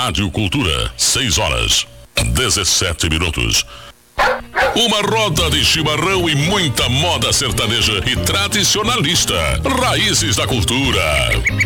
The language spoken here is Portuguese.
Rádio Cultura, 6h17. Uma roda de chimarrão e muita moda sertaneja e tradicionalista. Raízes da Cultura.